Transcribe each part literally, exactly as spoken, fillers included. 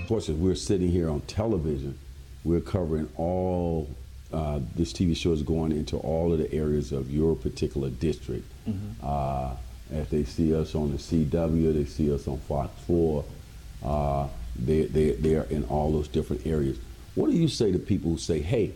course, as we're sitting here on television, we're covering all, uh, this T V show is going into all of the areas of your particular district. Mm-hmm. uh, if they see us on the C W, they see us on Fox four, uh, they, they, they are in all those different areas. What do you say to people who say, hey,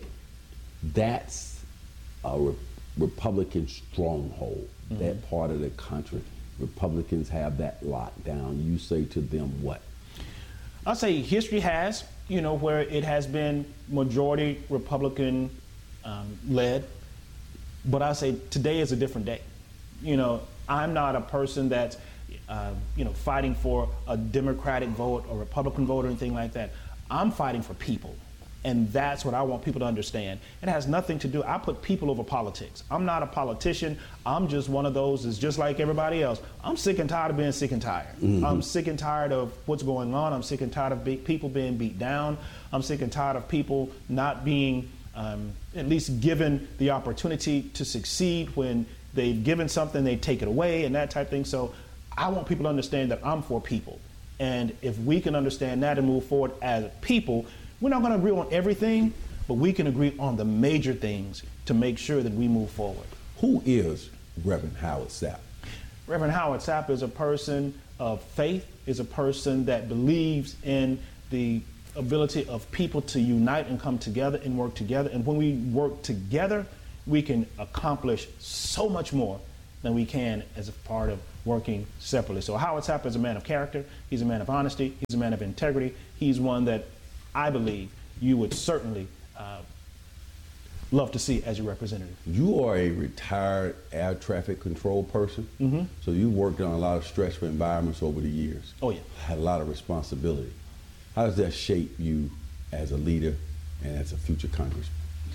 that's a re- Republican stronghold, mm-hmm. that part of the country? Republicans have that locked down. You say to them what? I'll say history has, you know, where it has been majority Republican um, led, but I say today is a different day. You know, I'm not a person that's, uh, you know, fighting for a Democratic vote or Republican vote or anything like that. I'm fighting for people. And that's what I want people to understand. It has nothing to do, I put people over politics. I'm not a politician. I'm just one of those that's just like everybody else. I'm sick and tired of being sick and tired. Mm-hmm. I'm sick and tired of what's going on. I'm sick and tired of be- people being beat down. I'm sick and tired of people not being um, at least given the opportunity to succeed. When they've given something, they take it away and that type of thing. So I want people to understand that I'm for people. And if we can understand that and move forward as people, we're not going to agree on everything, but we can agree on the major things to make sure that we move forward. Who is Reverend Howard Sapp? Reverend Howard Sapp is a person of faith, is a person that believes in the ability of people to unite and come together and work together. And when we work together, we can accomplish so much more than we can as a part of working separately. So Howard Sapp is a man of character. He's a man of honesty. He's a man of integrity. He's one that I believe you would certainly uh, love to see as your representative. You are a retired air traffic control person, mm-hmm. so you worked on a lot of stressful environments over the years. Oh, yeah. Had a lot of responsibility. How does that shape you as a leader and as a future congressman?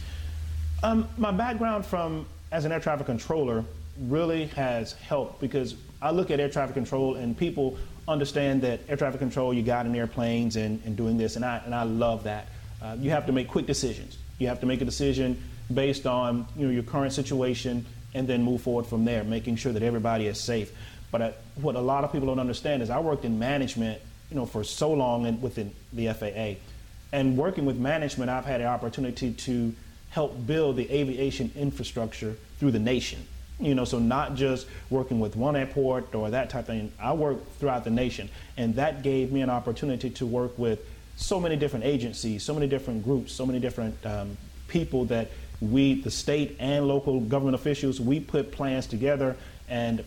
Um, my background from as an air traffic controller really has helped, because I look at air traffic control and people understand that air traffic control, you got in airplanes and, and doing this, and I and I love that. Uh, you have to make quick decisions. You have to make a decision based on, you know, your current situation and then move forward from there, making sure that everybody is safe. But I, what a lot of people don't understand is I worked in management, you know, for so long and within the F A A. And working with management, I've had the opportunity to help build the aviation infrastructure through the nation. You know, so not just working with one airport or that type of thing. I worked throughout the nation, and that gave me an opportunity to work with so many different agencies, so many different groups, so many different um, people that we, the state and local government officials, we put plans together, and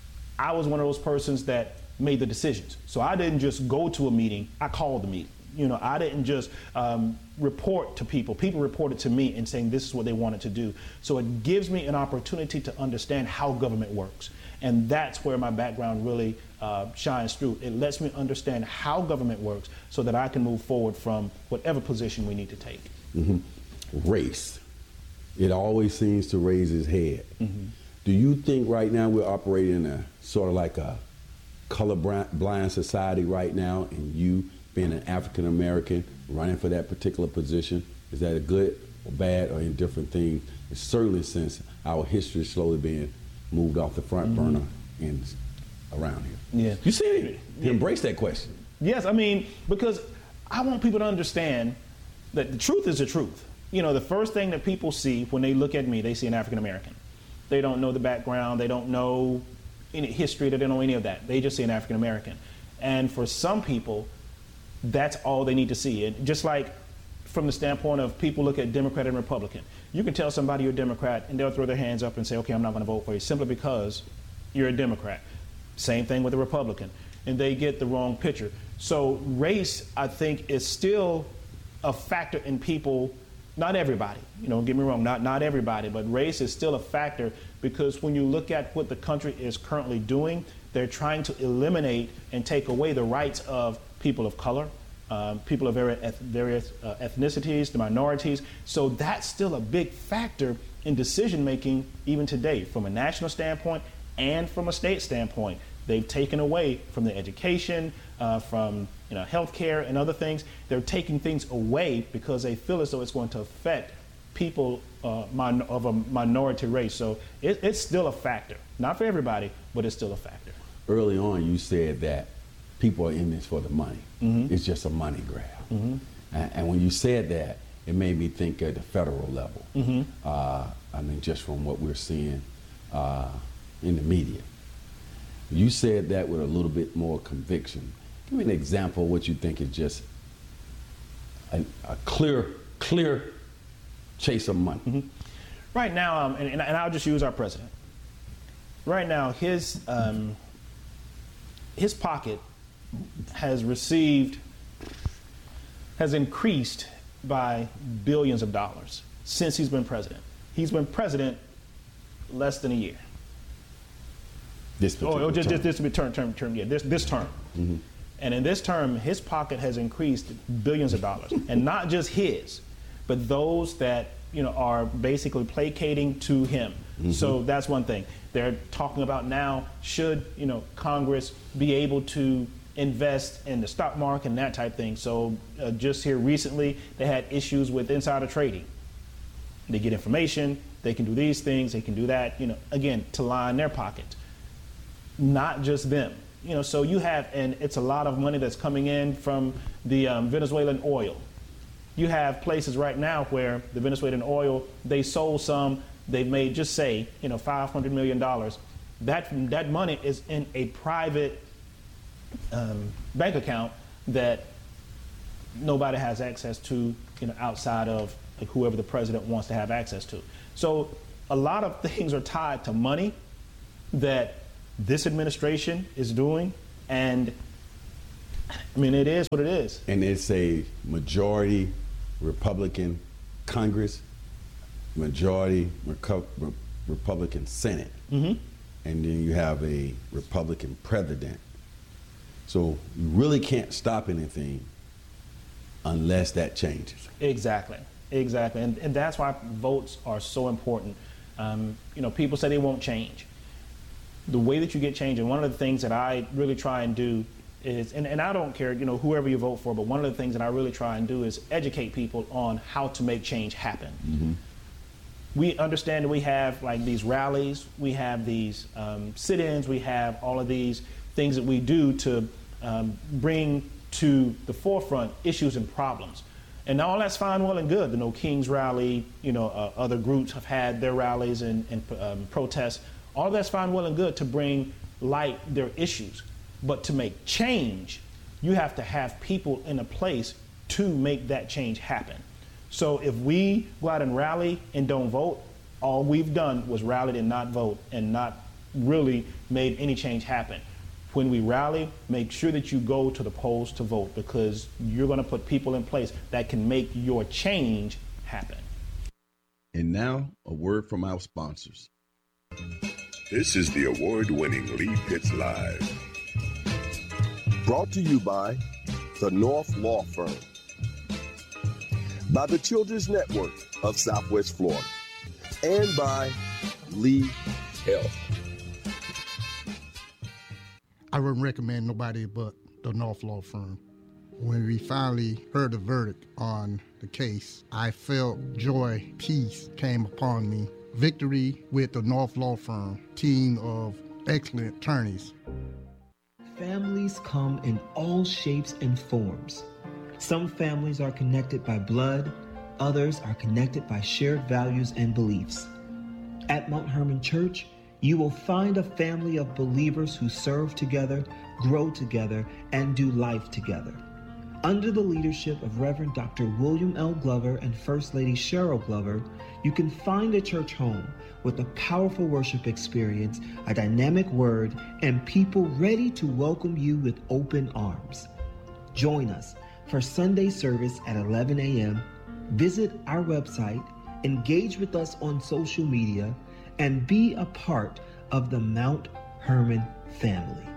I was one of those persons that made the decisions. So I didn't just go to a meeting, I called the meeting. You know, I didn't just um, report to people. People reported to me and saying this is what they wanted to do. So it gives me an opportunity to understand how government works. And that's where my background really uh, shines through. It lets me understand how government works so that I can move forward from whatever position we need to take. Mm-hmm. Race. It always seems to raise its head. Mm-hmm. Do you think right now we're operating in a sort of like a colorblind society right now, and you being an African American running for that particular position, is that a good or bad or indifferent thing? It's certainly, since our history is slowly being moved off the front mm-hmm. burner and around here. Yeah. You see it? You embrace that question. Yes, I mean, because I want people to understand that the truth is the truth. You know, the first thing that people see when they look at me, they see an African American. They don't know the background, they don't know any history, they don't know any of that. They just see an African American. And for some people, that's all they need to see. And just like from the standpoint of people look at Democrat and Republican, you can tell somebody you're a Democrat and they'll throw their hands up and say, okay, I'm not going to vote for you simply because you're a Democrat. Same thing with a Republican. And they get the wrong picture. So race, I think, is still a factor in people, not everybody, you know, don't get me wrong, not, not everybody, but race is still a factor, because when you look at what the country is currently doing, they're trying to eliminate and take away the rights of people of color, um, people of various, various uh, ethnicities, the minorities. So that's still a big factor in decision making even today, from a national standpoint and from a state standpoint. They've taken away from the education, uh, from you know healthcare and other things. They're taking things away because they feel as though it's going to affect people uh, min- of a minority race. So it, it's still a factor, not for everybody, but it's still a factor. Early on, you said that people are in this for the money. Mm-hmm. It's just a money grab. Mm-hmm. And, and when you said that, it made me think at the federal level. Mm-hmm. Uh, I mean, just from what we're seeing uh, in the media. You said that with a little bit more conviction. Give me an example of what you think is just a, a clear, clear chase of money. Mm-hmm. Right now, um, and, and I'll just use our president. Right now, his um, his pocket has received, has increased by billions of dollars since he's been president. He's been president less than a year. This oh, just, term. just this term, term, term, yeah, this this term. Mm-hmm. And in this term, his pocket has increased billions of dollars, and not just his, but those that you know are basically placating to him. Mm-hmm. So that's one thing. They're talking about now, should you know Congress be able to invest in the stock market and that type thing. So uh, just here recently, they had issues with insider trading. They get information, they can do these things, they can do that, you know, again, to line their pocket. Not just them. You know, so you have, and it's a lot of money that's coming in from the um, Venezuelan oil. You have places right now where the Venezuelan oil, they sold some, they've made, just say, you know, five hundred million dollars. That, that money is in a private um, bank account that nobody has access to, you know, outside of like, whoever the president wants to have access to. So a lot of things are tied to money that this administration is doing, and I mean, it is what it is. And it's a majority Republican Congress, majority Reco- Re- Republican Senate, mm-hmm. and then you have a Republican president. So you really can't stop anything unless that changes. Exactly, exactly, and, and that's why votes are so important. Um, you know, people say they won't change. The way that you get change, and one of the things that I really try and do is, and, and I don't care, you know, whoever you vote for, but one of the things that I really try and do is educate people on how to make change happen. Mm-hmm. We understand that we have like these rallies, we have these um, sit-ins, we have all of these things that we do to um, bring to the forefront issues and problems. And all that's fine, well and good. The No Kings rally, you know, uh, other groups have had their rallies and, and um, protests. All that's fine, well and good to bring light their issues. But to make change, you have to have people in a place to make that change happen. So if we go out and rally and don't vote, all we've done was rallied and not vote and not really made any change happen. When we rally, make sure that you go to the polls to vote, because you're going to put people in place that can make your change happen. And now, a word from our sponsors. This is the award-winning Lee Pitts Live. Brought to you by the North Law Firm, by the Children's Network of Southwest Florida, and by Lee Health. I wouldn't recommend nobody but the North Law Firm. When we finally heard the verdict on the case, I felt joy, peace came upon me. Victory with the North Law Firm, team of excellent attorneys. Families come in all shapes and forms. Some families are connected by blood, others are connected by shared values and beliefs. At Mount Hermon Church, you will find a family of believers who serve together, grow together, and do life together. Under the leadership of Reverend Doctor William L. Glover and First Lady Cheryl Glover, you can find a church home with a powerful worship experience, a dynamic word, and people ready to welcome you with open arms. Join us for Sunday service at eleven a.m. Visit our website, engage with us on social media, and be a part of the Mount Hermon family.